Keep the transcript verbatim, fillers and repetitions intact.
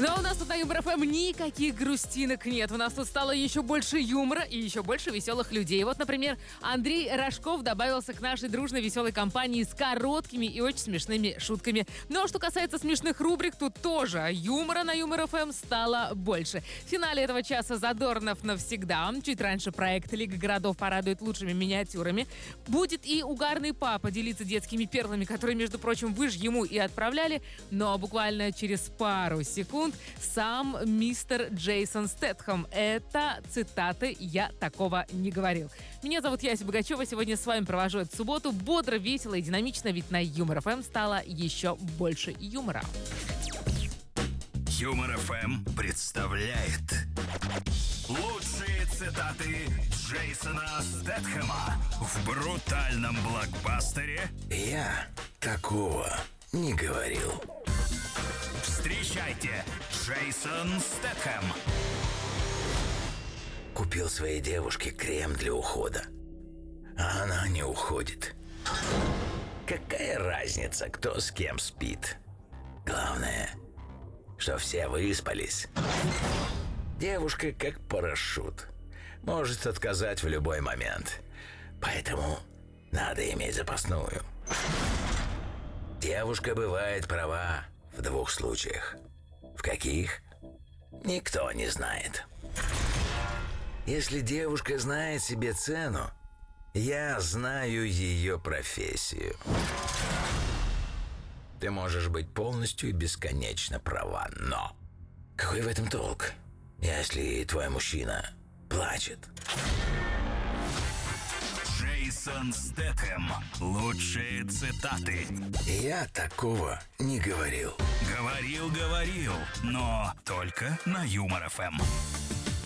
Но у нас тут на Юмор ФМ никаких грустинок нет. У нас тут стало еще больше юмора и еще больше веселых людей. Вот, например, Андрей Рожков добавился к нашей дружной веселой компании с короткими и очень смешными шутками. Но что касается смешных рубрик, тут тоже юмора на Юмор ФМ стало больше. В финале этого часа Задорнов навсегда. Чуть раньше проект «Лига городов» порадует лучшими миниатюрами. Будет и угарный папа делиться детскими перлами, которые, между прочим, вы же ему и отправляли. Но буквально через пару секунд сам мистер Джейсон Стэтхэм. Это цитаты «Я такого не говорил». Меня зовут Яся Богачева. Сегодня с вами провожу эту субботу бодро, весело и динамично, ведь на Юмор ФМ стало еще больше юмора. Юмор ФМ представляет лучшие цитаты Джейсона Стэтхэма в брутальном блокбастере «Я такого не говорил». Встречайте, Джейсон Стэтхэм. Купил своей девушке крем для ухода, а она не уходит. Какая разница, кто с кем спит? Главное, что все выспались. Девушка как парашют, может отказать в любой момент, поэтому надо иметь запасную. Девушка бывает права в двух случаях. В каких? Никто не знает. Если девушка знает себе цену, я знаю ее профессию. Ты можешь быть полностью и бесконечно права, но какой в этом толк, если твой мужчина плачет? Джейсон Стэтхэм. Лучшие цитаты. Я такого не говорил. Говорил, говорил, но только на Юмор ФМ.